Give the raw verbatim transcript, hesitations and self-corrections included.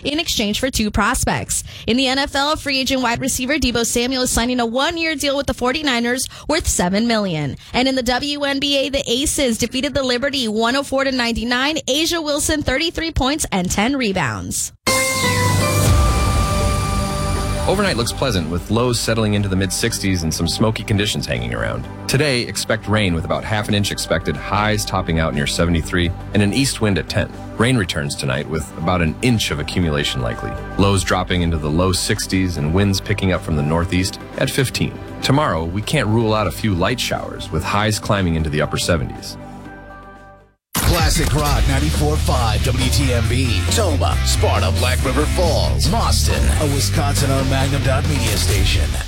in exchange for two prospects. In the N F L, free agent wide receiver Deebo Samuel is signing a one-year deal with the 49ers worth seven million dollars. And in the W N B A, the Aces defeated the Liberty one oh four to ninety-nine. Asia Wilson, thirty-three points and ten rebounds. Overnight looks pleasant with lows settling into the mid sixties and some smoky conditions hanging around. Today, expect rain with about half an inch expected, highs topping out near seventy-three, and an east wind at ten. Rain returns tonight with about an inch of accumulation likely. Lows dropping into the low sixties and winds picking up from the northeast at fifteen. Tomorrow, we can't rule out a few light showers with highs climbing into the upper seventies. Classic Rock ninety-four point five W T M B, Toma, Sparta, Black River Falls, Boston, a Wisconsin-owned Magnum Dot Media station.